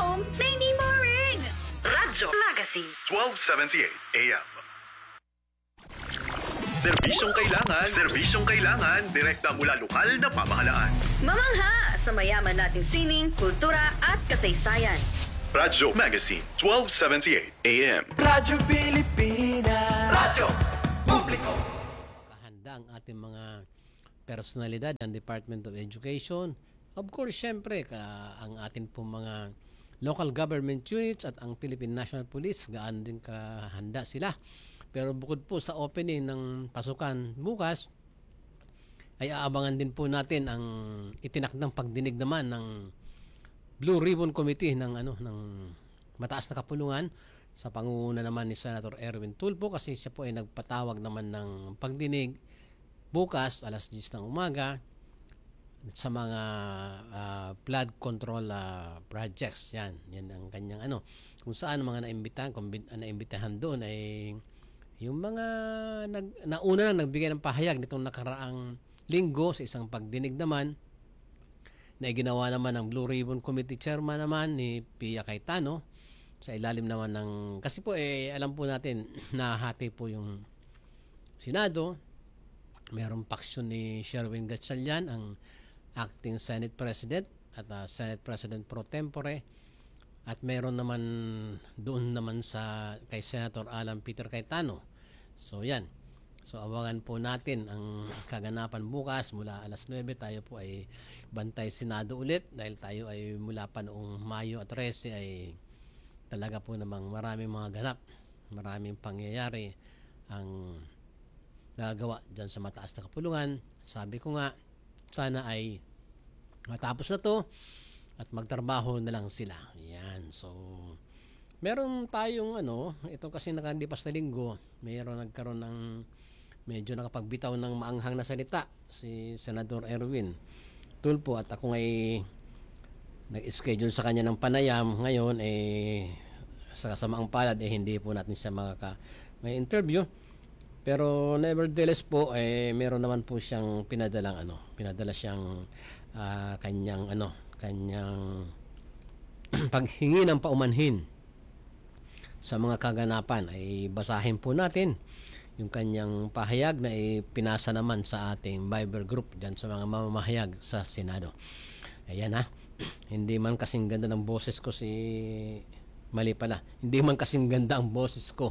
home na hindi boring. Radyo Magazine. 1278 AM. Serbisyong kailangan, direkta mula lokal na pamahalaan. Mamangha sa mayaman nating sining, kultura at kasaysayan. Radyo Magazine, 1278 AM. Radyo Pilipinas. Radyo Publiko. Kahanda ang ating mga personalidad ng Department of Education. Of course, syempre, ang ating pong mga local government units at ang Philippine National Police, gaan din kahanda sila. Pero bukod po sa opening ng pasukan bukas, ay aabangan din po natin ang itinakdang pagdinig naman ng Blue Ribbon Committee ng mataas na kapulungan sa pangunguna naman ni Senator Erwin Tulfo, kasi siya po ay nagpatawag naman ng pagdinig bukas alas 10 ng umaga sa mga flood control projects. Yan ang kanyang kung saan mga naimbitahan doon ay yung mga nauna lang nagbigay ng pahayag nitong nakaraang linggo sa isang pagdinig naman na ginawa naman ng Blue Ribbon Committee Chairman naman ni Pia Cayetano sa ilalim naman ng, kasi po alam po natin nahati po yung Senado. Mayroong paksyon ni Sherwin Gatchalian, ang acting Senate President at Senate President pro tempore, at mayroon naman doon naman kay Senator Alan Peter Cayetano. So yan. So abangan po natin ang kaganapan bukas mula alas 9. Tayo po ay bantay Senado ulit dahil tayo ay mula pa noong Mayo at 13 ay talaga po namang maraming mga ganap, maraming pangyayari ang nagagawa dyan sa mataas na kapulungan. Sabi ko nga, sana ay matapos na to at magtrabaho na lang sila. Yan. So meron tayong ito kasi nakalipas na linggo, nagkaroon ng medyo nakapagbitaw ng maanghang na salita si Senador Erwin Tulfo, at ako ay nag-schedule sa kanya ng panayam. Ngayon sa kasamaang palad hindi po natin siya may interview, pero nevertheless po meron naman po siyang pinadala siyang kanyang paghingi ng paumanhin sa mga kaganapan. Ay basahin po natin yung kanyang pahayag na pinasa naman sa ating Viber group dyan sa mga mamamahayag sa Senado. Ayan hindi man kasing ganda ng boses ko mali pala. Hindi man kasing ganda ang boses ko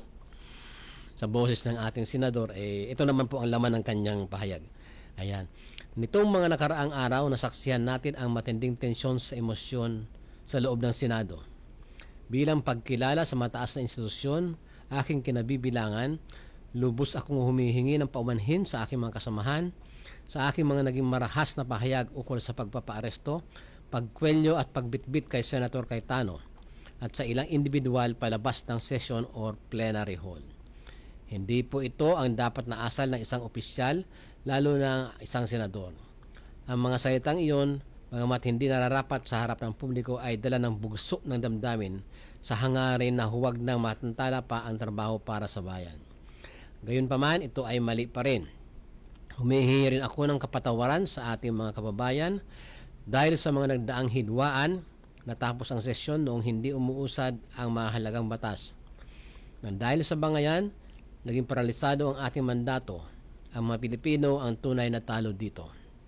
sa boses ng ating senador. Ito naman po ang laman ng kanyang pahayag. Ayan. Nitong mga nakaraang araw, nasaksihan natin ang matinding tensyon sa emosyon sa loob ng Senado. Bilang pagkilala sa mataas na institusyon, aking kinabibilangan, lubos akong humihingi ng paumanhin sa aking mga kasamahan, sa aking mga naging marahas na pahayag ukol sa pagpapaaresto, pagkwelyo at pagbitbit kay Senator Cayetano at sa ilang individual palabas ng session or plenary hall. Hindi po ito ang dapat na asal ng isang opisyal, lalo na isang senador. Ang mga salitang iyon, bagamat hindi nararapat sa harap ng publiko, ay dala ng bugso ng damdamin sa hangarin na huwag nang matantala pa ang trabaho para sa bayan. Gayunpaman, ito ay mali pa rin. Humihingi rin ako ng kapatawaran sa ating mga kababayan dahil sa mga nagdaang hidwaan natapos ang sesyon noong hindi umuusad ang mahalagang batas. Nang dahil sa bangayan, naging paralisado ang ating mandato. Ang mga Pilipino ang tunay na talo dito.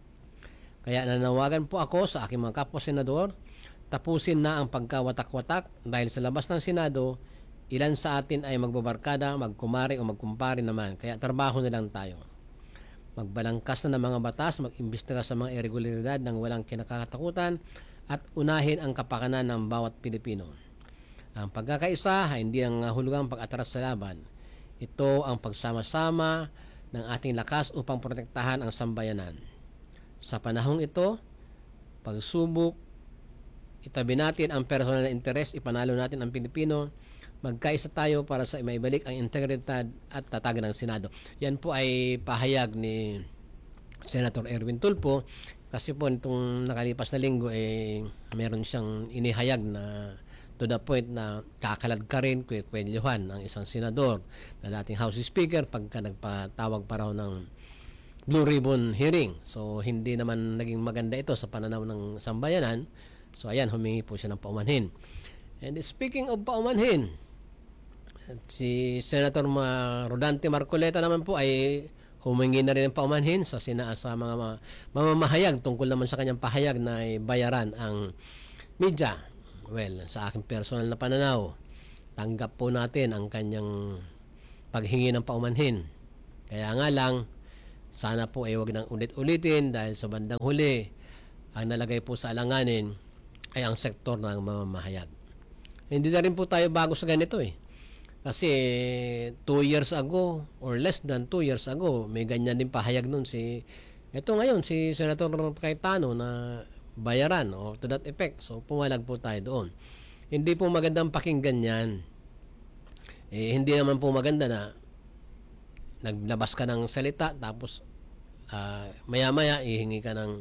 Kaya nanawagan po ako sa aking mga kapwa-senador, tapusin na ang pagkawatak-watak dahil sa labas ng Senado, ilan sa atin ay magbabarkada, magkumari o magkumpari naman. Kaya trabaho na lang tayo. Magbalangkas na ng mga batas, mag-imbestiga sa mga irregularidad ng walang kinakatakutan at unahin ang kapakanan ng bawat Pilipino. Ang pagkakaisa ay hindi ang hulugang pag-atras sa laban. Ito ang pagsama-sama ng ating lakas upang protektahan ang sambayanan. Sa panahong ito, pagsubok, itabi natin ang personal na interes, ipanalo natin ang Pilipino, magkaisa tayo para sa maibalik ang integridad at tatag ng Senado. Yan po ay pahayag ni Senator Erwin Tulfo, kasi po nitong nakalipas na linggo meron siyang inihayag na to the point na kakalad ka rin, kwelyohan ang isang senador na dating House Speaker pagka nagpatawag pa raw ng Blue Ribbon hearing. So hindi naman naging maganda ito sa pananaw ng sambayanan. So ayan, humingi po siya ng paumanhin. And speaking of paumanhin, si Senator Rodante Marcoleta naman po ay humingi na rin ng paumanhin sa mga mamamahayag tungkol naman sa kanyang pahayag na ay bayaran ang media. Well, sa aking personal na pananaw, tanggap po natin ang kanyang paghingi ng paumanhin. Kaya nga lang, sana po ay wag nang ulit-ulitin dahil sa bandang huli, ang nalagay po sa alanganin ay ang sektor ng mamamahayag. Hindi na rin po tayo bago sa ganito eh. Kasi 2 years ago or less than 2 years ago, may ganyan din pahayag nun ito ngayon, si Senator Cayetano na bayaran o to that effect. So pumalag po tayo doon. Hindi po magandang pakinggan yan. Hindi naman po maganda na naglabas ka ng salita tapos maya-maya ihingi ka ng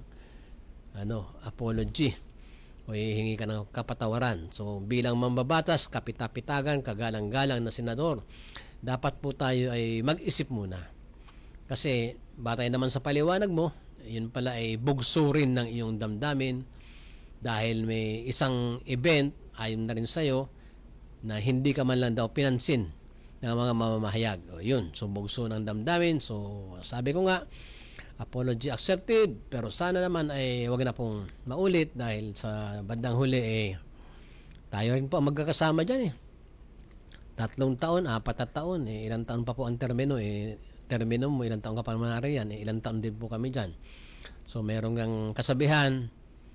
apology o hihingi ka ng kapatawaran. So bilang mambabatas, kapitapitagan, kagalang-galang na senador, dapat po tayo ay mag-isip muna. Kasi batay naman sa paliwanag mo, yun pala ay bugso rin ng iyong damdamin dahil may isang event ayon na rin sa'yo na hindi ka man lang daw pinansin ng mga mamamahayag. O yun, so bugso ng damdamin. So sabi ko nga, apology accepted, pero sana naman ay wag na pong maulit dahil sa bandang huli tayo rin po ang magkakasama dyan 3 taon, 4 taon, ilang taon pa po ang termino termino mo, ilang taon ka pa naman yan, ilang taon din po kami dyan. So meron kang kasabihan,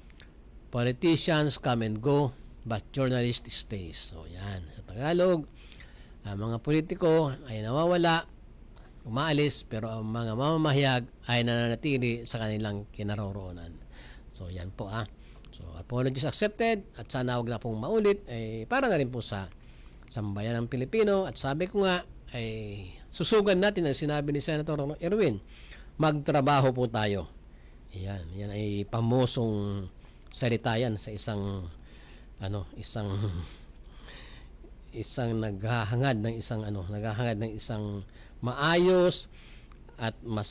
politicians come and go, but journalist stays. So yan, sa Tagalog, ang mga politiko ay nawawala, umaalis, pero ang mga mamamahayag ay nananatili sa kanilang kinaroroonan. So yan po So apologies accepted at sana huwag na pong maulit para na rin po sa sambayan ng Pilipino. At sabi ko nga ay susugan natin ang sinabi ni Senator Erwin, magtrabaho po tayo. Yan ay pamosong salita yan sa isang naghahangad ng isang maayos at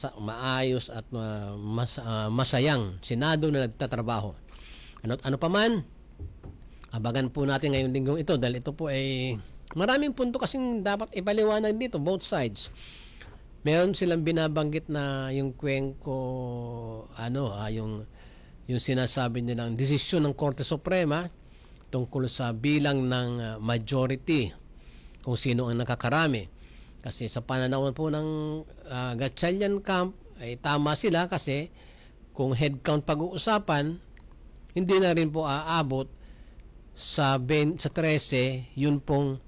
masayang Senado na nagtatrabaho. Ano pa man, abangan po natin ngayong linggong ito dahil ito po ay maraming punto kasing dapat ipaliwanag dito, both sides. Meron silang binabanggit na yung Cuenco, yung sinasabi nilang desisyon ng Korte Suprema tungkol sa bilang ng majority kung sino ang nakakarami. Kasi sa pananaw po ng Gatchalian camp ay tama sila kasi kung head count pag-uusapan, hindi na rin po aabot sa 13 yun pong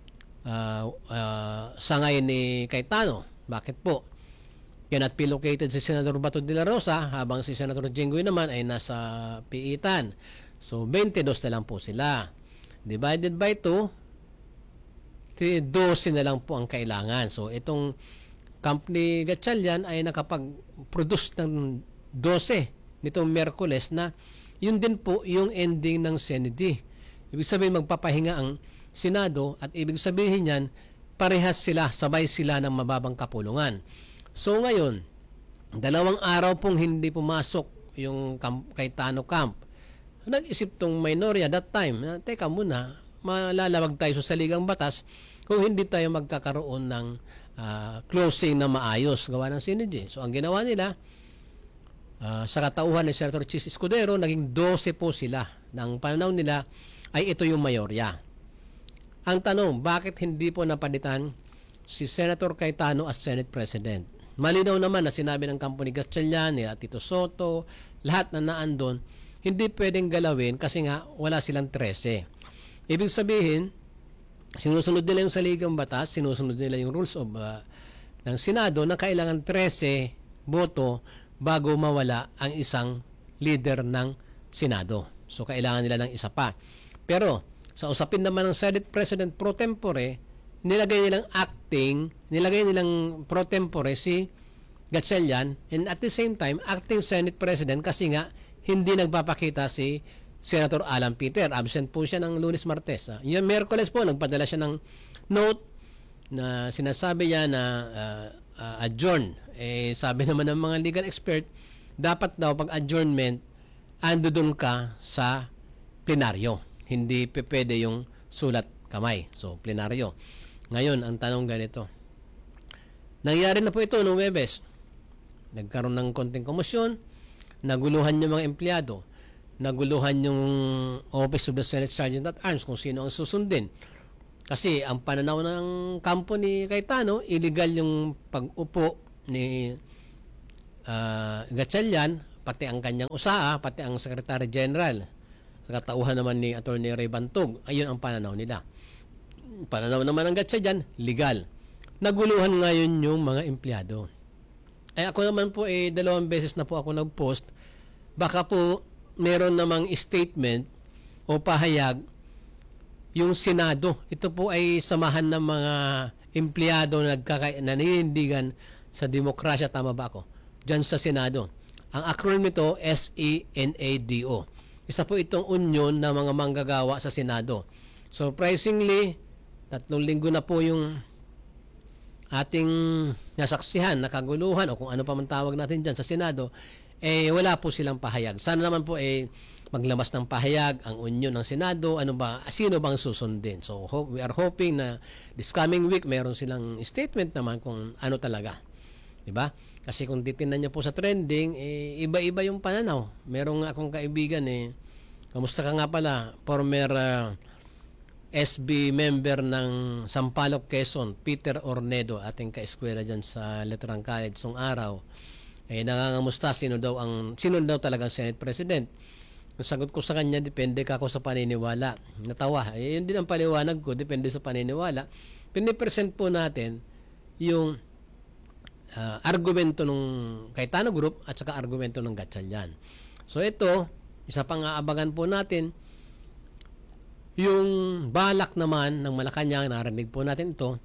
sangay ni Cayetano. Bakit po? Cannot be located si Senador Bato de la Rosa habang si Senator Jinggoy naman ay nasa piitan. So 22 na lang po sila. Divided by 2, 12 na lang po ang kailangan. So itong company Gatchalian ay nakapag-produce ng 12 nitong Miyerkules na yun din po yung ending ng Senate. Ibig sabihin magpapahinga ang Senado at ibig sabihin yan parehas sila, sabay sila ng mababang kapulungan. So ngayon, 2 araw pong hindi pumasok yung Cayetano camp. Nag-isip tong minority that time, teka muna, malalawag tayo sa saligang batas kung hindi tayo magkakaroon ng closing na maayos gawa ng Synergy. So ang ginawa nila, sa katauhan ni Senator Chis Escudero, naging 12 po sila. Ng pananaw nila ay ito yung mayorya. Ang tanong, bakit hindi po napalitan si Senator Cayetano as Senate President? Malinaw naman na sinabi ng kampo ni Gatchalian, ni Tito Soto, lahat na naandun, hindi pwedeng galawin kasi nga wala silang 13. Ibig sabihin, sinusunod nila yung saligang batas, sinusunod nila yung rules of ng Senado na kailangan 13 boto bago mawala ang isang leader ng Senado. So kailangan nila ng isa pa. Pero sa usapin naman ng Senate President pro tempore, nilagay nilang pro tempore si Gatchalian, and at the same time acting Senate President kasi nga hindi nagpapakita si Senator Alan Peter. Absent po siya ng Lunes, Martes. Yung Miyerkules po, nagpadala siya ng note na sinasabi niya na adjourn. Sabi naman ng mga legal expert, dapat daw pag adjournment, ando doon ka sa plenaryo. Hindi pwede yung sulat kamay. So, plenaryo. Ngayon, ang tanong ganito. Nangyari na po ito noong Webes. Nagkaroon ng konting komosyon, naguluhan yung mga empleyado, naguluhan yung Office of the Senate Sergeant at Arms kung sino ang susundin. Kasi ang pananaw ng kampo ni Cayetano, illegal yung pag-upo ni Gatchalian, pati ang kanyang usaa, pati ang Secretary General. Sa katauhan naman ni Atty. Ray Bantog, ayun ang pananaw nila. Pananaw naman ng Gatchalian, legal. Naguluhan ngayon yung mga empleyado. Ay ako naman po 2 beses na po ako nag-post. Baka po meron namang statement o pahayag yung Senado. Ito po ay samahan ng mga empleyado na naninindigan sa demokrasya. Tama ba ako? Diyan sa Senado. Ang acronym nito, SENADO. Isa po itong union ng mga manggagawa sa Senado. Surprisingly, 3 linggo na po yung ating nasaksihan, nakaguluhan o kung ano pa man tawag natin dyan sa Senado, wala po silang pahayag. Sana naman po maglabas ng pahayag ang union ng Senado, sino bang susundin. So we are hoping na this coming week mayroon silang statement naman kung ano talaga. Diba? Kasi kung titingnan niyo po sa trending, iba-iba yung pananaw. Merong akong kaibigan kamusta ka nga pala, former SB member ng Sampaloc, Quezon, Peter Ornedo, ating ka-eskwela dyan sa Letran College nung araw, nangangamusta sino daw talagang Senate President. Ang sagot ko sa kanya, depende ka ako sa paniniwala. Natawa. Yun din ang paliwanag ko, depende sa paniniwala. Pinipresent po natin yung argumento ng Cayetano Group at saka argumento ng Gatchalian. So ito, isa pang aabangan po natin, yung balak naman ng Malacanang, narinig po natin ito,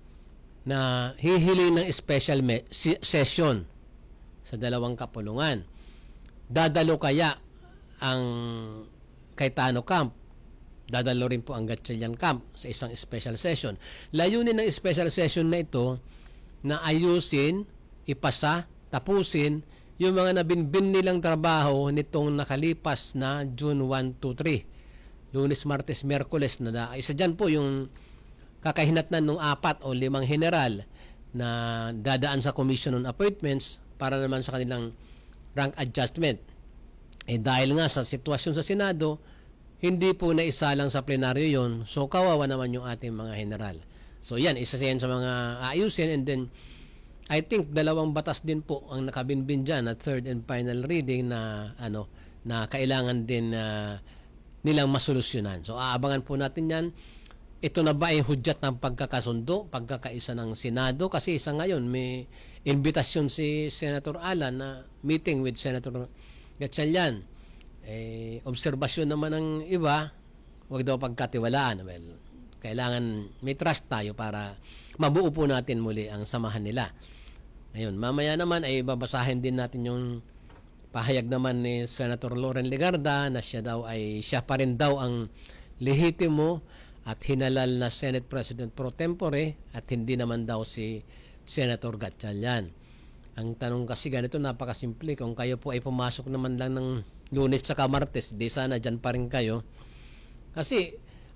na hihiling ng special session sa 2 kapulungan. Dadalo kaya ang Cayetano camp, dadalo rin po ang Gatchalian camp sa isang special session. Layunin ng special session na ito na ayusin, ipasa, tapusin yung mga nabinbin nilang trabaho nitong nakalipas na June 1 to 3. Lunes, Martes, Miyerkules na isa dyan po yung kakahinatnan ng 4 o 5 general na dadaan sa Commission on Appointments para naman sa kanilang rank adjustment. Dahil nga sa sitwasyon sa Senado, hindi po naisalang sa plenaryo yon, so kawawa naman yung ating mga general. So yan, isa yan sa mga ayusin, and then I think 2 batas din po ang nakabinbin dyan at third and final reading na na kailangan din nilang masolusyonan. So aabangan po natin yan. Ito na ba ay hudyat ng pagkakasundo, pagkakaisa ng Senado? Kasi isa ngayon, may invitasyon si Senator Alan na meeting with Senator Gatchalian. Obserbasyon naman ng iba, huwag daw pagkatiwalaan. Well, kailangan may trust tayo para mabuo po natin muli ang samahan nila. Ngayon, mamaya naman ay babasahin din natin yung pahayag naman ni Senator Loren Legarda na siya pa rin daw ang lehitimo at hinalal na Senate President pro tempore at hindi naman daw si Senator Gatchalian. Ang tanong kasi ganito, napakasimple. Kung kayo po ay pumasok naman lang ng Lunes sa Martes, di sana dyan pa rin kayo. Kasi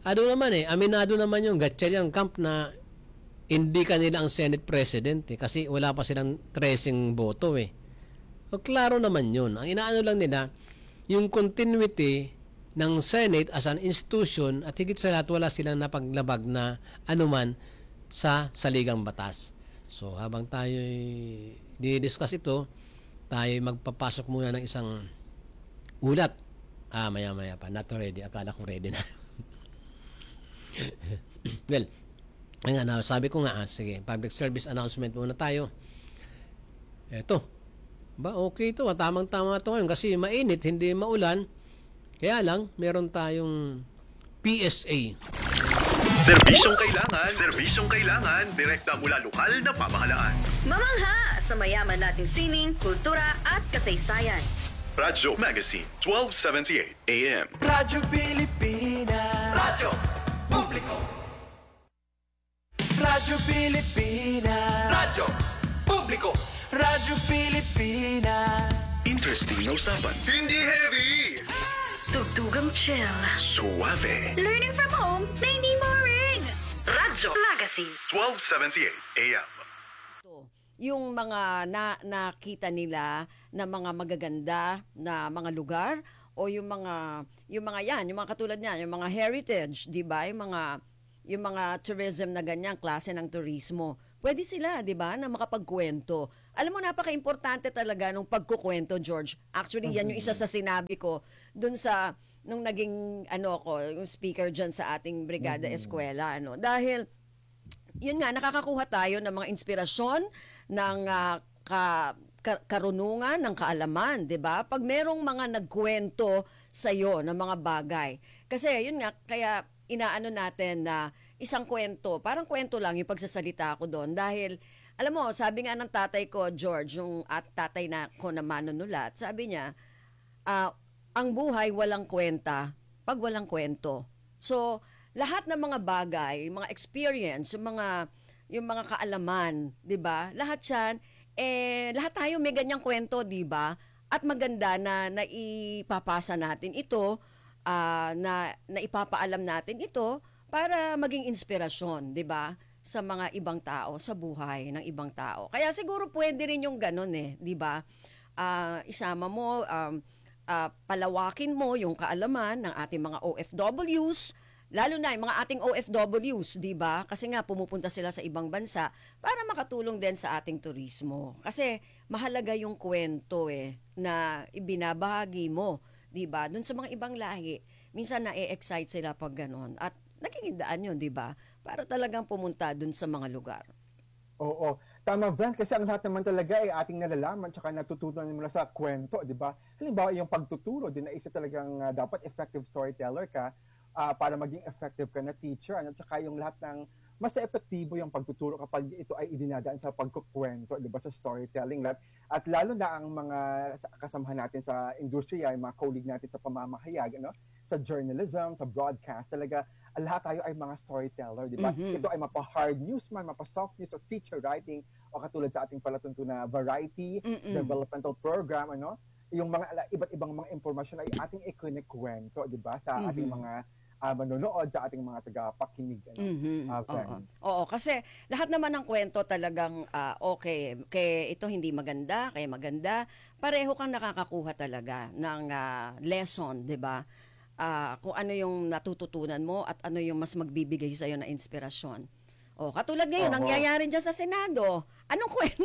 aminado naman yung Gatchalian camp na hindi kanila ang Senate President kasi wala pa silang 13 boto O, klaro naman yun. Ang inaano lang nila, yung continuity ng Senate as an institution at higit sa lahat wala silang napaglabag na anuman sa saligang batas. So, habang tayo di-discuss ito, tayo magpapasok muna ng isang ulat. Maya-maya pa. Not ready. Akala ko ready na. Well, sabi ko nga, sige, public service announcement muna tayo. Eto. Okay ito, tamang-tama ito ngayon kasi mainit, hindi maulan. Kaya lang, meron tayong PSA. Serbisyong kailangan, direkta mula lokal na pamahalaan. Mamangha sa mayaman nating sining, kultura at kasaysayan. Radyo Magazine, 1278 AM. Radyo Pilipinas. Radyo Publiko. Radyo Pilipinas. Radyo Publiko. Radyo Pilipinas. Interesting na usapan. Hindi heavy. Tugtugang chill. Suave. Learning from home na hindi boring. Fantasy. 1278 AM. To, yung mga nakita nila na mga magaganda na mga lugar o yung mga katulad niyan, yung mga heritage, 'di ba? Yung mga tourism na ganyang klase ng turismo. Pwede sila, 'di ba, na makapagkwento. Alam mo, napaka-importante talaga nung pagkukwento, George. Actually, yan yung isa sa sinabi ko dun sa nung naging yung speaker diyan sa ating Brigada Eskwela, dahil yun nga, nakakakuha tayo ng mga inspirasyon, ng karunungan, ng kaalaman, 'di ba? Pag merong mga nagkwento sa iyo ng mga bagay. Kasi yun nga, kaya inaano natin na isang kwento, parang kwento lang yung pagsasalita ko doon dahil alam mo, sabi nga ng tatay ko, George, yung at tatay na ko na manunulat, sabi niya, ang buhay walang kwenta pag walang kwento. So, lahat ng mga bagay, mga experience, yung mga kaalaman, 'di ba? Lahat 'yan lahat tayo may ganyang kwento, 'di ba? At maganda na naipapasa natin ito, na ipapaalam natin ito para maging inspirasyon, 'di ba? Sa mga ibang tao, sa buhay ng ibang tao. Kaya siguro pwede rin yung ganun 'di ba? Isama mo palawakin mo yung kaalaman ng ating mga OFWs, lalo na yung mga ating OFWs, 'di ba? Kasi nga pumupunta sila sa ibang bansa para makatulong din sa ating turismo. Kasi mahalaga yung kwento na ibinabahagi mo, 'di ba? Doon sa mga ibang lahi, minsan na-excite sila pag gano'n at nakikindaan 'yun, 'di ba? Para talagang pumunta doon sa mga lugar. Oo. Tama, Van, kasi ang lahat naman talaga ay ating nalalaman tsaka natutunan mula sa kwento, di ba? Halimbawa, yung pagtuturo din na isa talagang dapat effective storyteller ka para maging effective ka na teacher. At saka yung lahat ng mas epektibo yung pagtuturo kapag ito ay idinadaan sa pagkukwento, di ba, sa storytelling. At lalo na ang mga kasamahan natin sa industriya, yung mga colleague natin sa pamamahayag, sa journalism, sa broadcast, talaga lahat tayo ay mga storyteller, di ba? Ito ay mapa-hard news man, mapa-soft news o feature writing o katulad sa ating palatuntunan na variety, developmental program, yung mga iba't ibang mga impormasyon ay ating ikinikwento, di ba? Sa ating mga manonood, sa ating mga tagapakinig. Oo, kasi lahat naman ng kwento talagang okay. Kaya ito hindi maganda, kaya maganda. Pareho kang nakakakuha talaga ng lesson, di ba? Kung ano yung natututunan mo at ano yung mas magbibigay sa'yo na inspirasyon. Katulad ngayon, nangyayari dyan sa Senado. Anong kwento?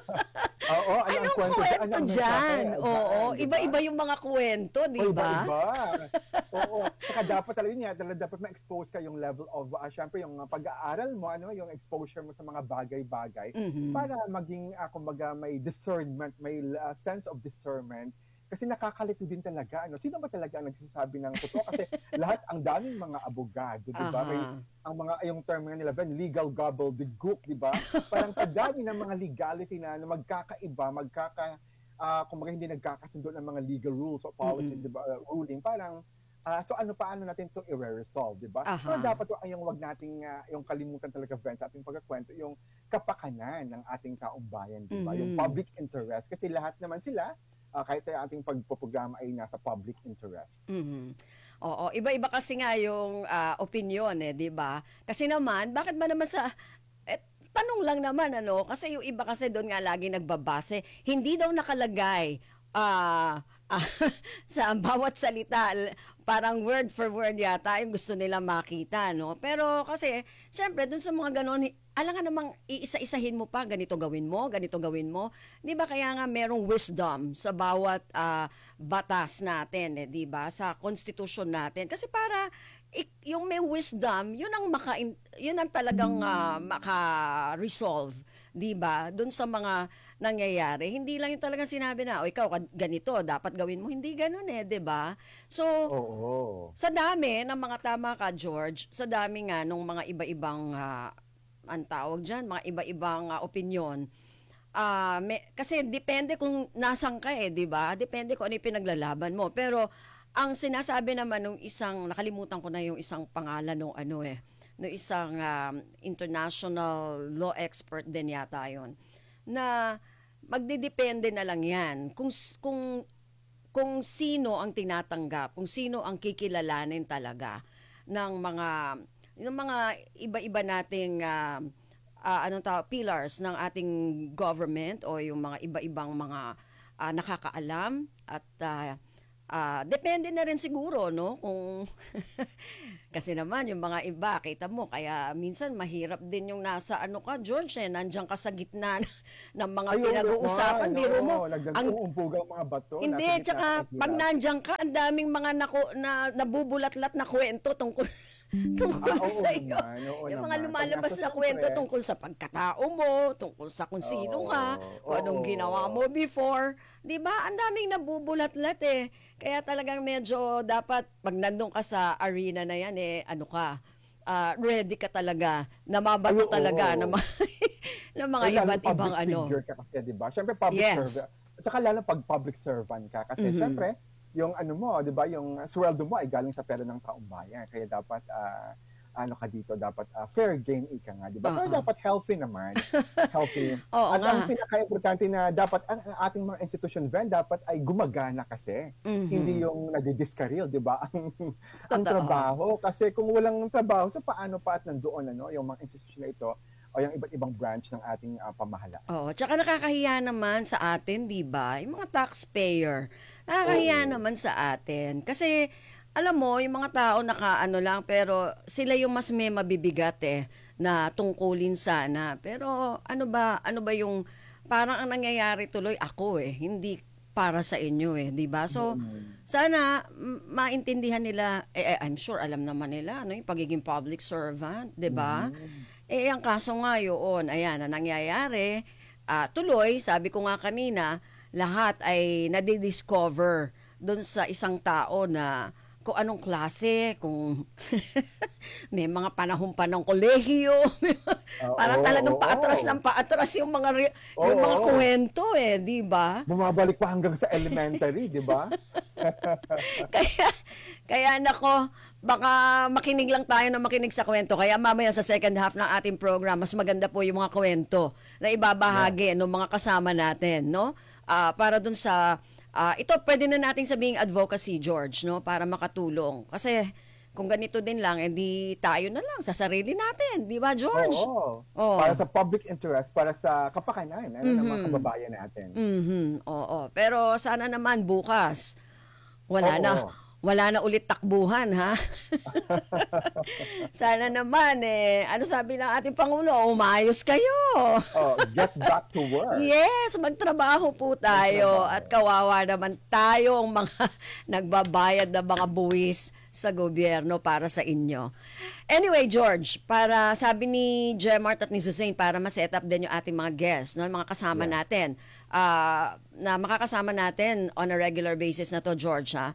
Anong kwento dyan? Iba-iba yung mga kwento, di ba? Iba-iba. Saka dapat talaga yun dapat ma-expose ka yung level of, syempre yung pag-aaral mo, yung exposure mo sa mga bagay-bagay para maging, kumbaga, may discernment, may sense of discernment. Kasi nakakalito din talaga. Sino ba talaga ang nagsasabi ng totoo? Kasi lahat, ang daming mga abogado, di ba? Yung term nga nila, legal gobbledygook, di ba? Parang sa dami ng mga legality na magkakaiba, kumbaga hindi nagkakasundo ng mga legal rules o policies, di ba? Ruling, parang, paano natin ito i-resolve, di ba? So dapat yung wag nating, yung kalimutan talaga, Vince, sa ating pagkakwento, yung kapakanan ng ating taong bayan, di ba? Yung public interest. Kasi lahat naman sila, kahit ang ating pagpoprograma ay nasa public interest. Oo, iba-iba kasi nga yung opinion, di ba? Kasi naman, bakit ba naman tanong lang naman, kasi yung iba kasi doon nga lagi nagbabase, hindi daw nakalagay sa bawat salita, parang word for word yata yung gusto nila makita, Pero kasi, syempre, doon sa mga ganon, alam nga namang iisa-isahin mo pa, ganito gawin mo. Di ba kaya nga merong wisdom sa bawat batas natin, di ba? Sa konstitusyon natin. Kasi para yung may wisdom, yun ang talagang maka-resolve, di ba? Doon sa mga nangyayari. Hindi lang yung talagang sinabi na, ikaw, ganito, dapat gawin mo. Hindi ganun di ba? So, sa dami ng mga tama ka, George, sa dami nga nung mga iba-ibang ang tawag dyan, mga iba-ibang opinion. Kasi depende kung nasan ka di ba? Depende kung ano yung pinaglalaban mo. Pero, ang sinasabi naman nung nakalimutan ko na yung isang pangalan nung nung isang international law expert din yata yun, na magdidepende na lang yan kung sino ang tinatanggap, kung sino ang kikilalanin talaga ng mga yung mga iba-iba nating pillars ng ating government o yung mga iba-ibang mga nakakaalam at depende na rin siguro, no, kung kasi naman yung mga iba, kita mo, kaya minsan mahirap din yung nasa George, nandiyan ka sa gitna ng mga pinag-uusapan, biro mo. Nagumpugang mga bato. Hindi, tsaka pag nandiyan ka, ang daming mga nabubulat-lat na kwento tungkol sa iyo. Yung mga lumalabas na kwento tungkol sa pagkatao mo, tungkol sa kung sino ka, kung anong ginawa mo before. Di ba? Ang daming nabubulat-lat eh. Kaya talagang medyo dapat, pag nandun ka sa arena na yan, ready ka talaga, na mabato talaga ng mga iba't ibang figure ka kasi, di ba? Siyempre, public servant. At saka lalo pag public servant ka. Kasi siyempre, yung di ba, yung sweldo mo ay galing sa pera ng taong bayan. Kaya dapat, dapat fair game ika nga, di ba? Pero dapat healthy naman. Healthy. At ang pinaka-importante na dapat ang ating mga institution dapat ay gumagana kasi. Hindi yung nadi-discarreel, di ba? Ang trabaho. Kasi kung walang trabaho, so paano pa at nandoon yung mga institution na ito o yung iba't ibang branch ng ating pamahalaan. Tsaka nakakahiya naman sa atin, di ba? Yung mga taxpayer. Nakakahiya naman sa atin. Kasi alam mo, yung mga tao lang, pero sila yung mas may mabibigat na tungkulin sana. Pero ano ba yung, parang ang nangyayari tuloy ako hindi para sa inyo 'di ba? So, sana maintindihan nila, I'm sure alam naman nila, yung pagiging public servant, 'di ba? Ang kaso nga yun, ayan, na nangyayari, tuloy, sabi ko nga kanina, lahat ay nadidiscover doon sa isang tao na kung anong klase, kung may mga panahon pa ng kolehiyo, parang talagang paatras yung mga kwento di ba? Bumabalik pa hanggang sa elementary, di ba? Kaya nako, baka makinig lang tayo na makinig sa kwento. Kaya mamaya sa second half ng ating program, mas maganda po yung mga kwento na ibabahagi ng mga kasama natin, no? Para dun sa ito pwede na nating sabihing advocacy, George, no, para makatulong. Kasi kung ganito din lang, edi tayo na lang sa sarili natin, di ba, George? Para sa public interest, para sa kapakanan ng mga kababayan natin. Oo. Pero sana naman bukas wala na ulit takbuhan, ha? Sana naman, ano sabi ng ating Pangulo, umayos kayo. Get back to work. Yes, magtrabaho po tayo. At kawawa naman tayo ang mga nagbabayad na mga buwis sa gobyerno para sa inyo. Anyway, George, para sabi ni Jemart at ni Suzanne, para ma-set up din yung ating mga guests, no, mga kasama natin, na makakasama natin on a regular basis na to, George, ha?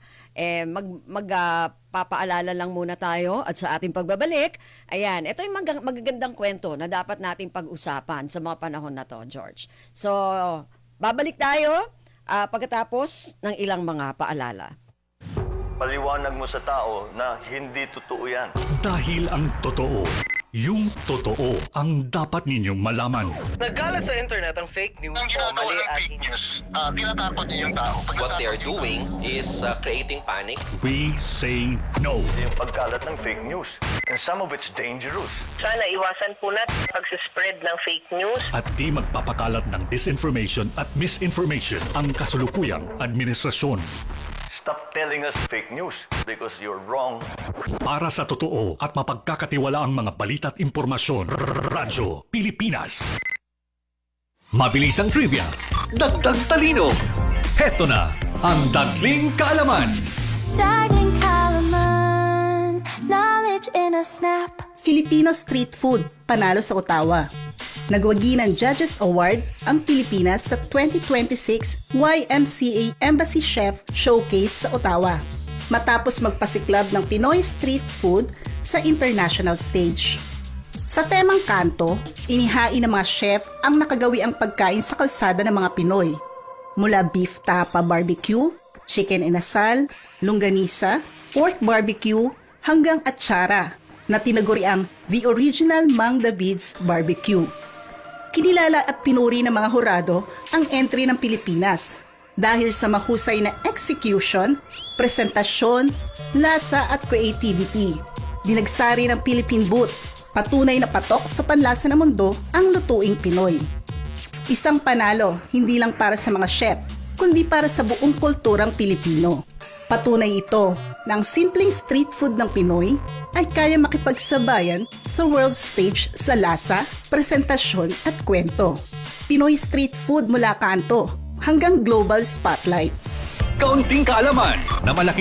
Papaalala lang muna tayo at sa ating pagbabalik, ayan, ito yung magagandang kwento na dapat nating pag-usapan sa mga panahon na to, George. So, babalik tayo pagkatapos ng ilang mga paalala. Paliwanag mo sa tao na hindi totoo yan. Dahil ang totoo, yung totoo ang dapat ninyong malaman. Nagkalat sa internet ang fake news ang o ginagawa mali ng at fake news, tinatakot niyo yung tao. what they are doing is creating panic. We say no. Yung pagkalat ng fake news. And some of it's dangerous. Sana iwasan po natin pag-spread ng fake news. At di magpapakalat ng disinformation at misinformation ang kasulukuyang administrasyon. Stop telling us fake news because you're wrong. Para sa totoo at mapagkakatiwalaang mga balita at impormasyon, Radyo Pilipinas. Mabilis ang trivia, dagdag talino. Heto na ang Dagling Kaalaman. Dagling Kaalaman, knowledge in a snap. Filipino street food, panalo sa Ottawa. Nagwagi ng Judges Award ang Pilipinas sa 2026 YMCA Embassy Chef Showcase sa Ottawa, matapos magpasiklab ng Pinoy street food sa international stage. Sa temang kanto, inihain ng mga chef ang nakagawiang pagkain sa kalsada ng mga Pinoy. Mula beef tapa barbecue, chicken inasal, longganisa, pork barbecue, hanggang atsara na tinaguriang The Original Mang David's Barbecue. Kinilala at pinuri ng mga hurado ang entry ng Pilipinas dahil sa mahusay na execution, presentasyon, lasa at creativity. Dinagsari ng Philippine Booth, patunay na patok sa panlasa ng mundo ang lutuing Pinoy. Isang panalo, hindi lang para sa mga chef, kundi para sa buong kulturang Pilipino. Patunay ito na ang simpleng street food ng Pinoy ay kaya makipagsabayan sa world stage sa lasa, presentasyon at kwento. Pinoy street food mula kanto hanggang global spotlight. Kaunting kaalaman na malaki